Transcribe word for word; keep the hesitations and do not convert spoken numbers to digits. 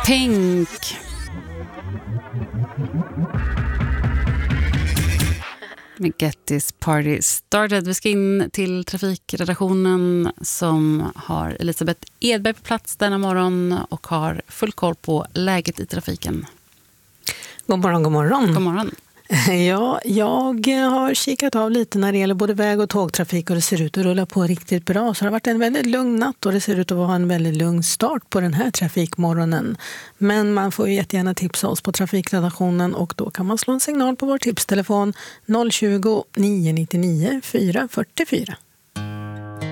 Pink. Med Get This Party Started. Vi ska in till trafikredaktionen som har Elisabeth Edberg på plats denna morgon och har full koll på läget i trafiken. God morgon, god morgon. God morgon. Ja, jag har kikat av lite när det gäller både väg- och tågtrafik och det ser ut att rulla på riktigt bra. Så det har varit en väldigt lugn natt och det ser ut att vara en väldigt lugn start på den här trafikmorgonen. Men man får ju jättegärna tipsa oss på trafikredaktionen och då kan man slå en signal på vår tipstelefon noll tjugo, nio nio nio, fyra fyra fyra.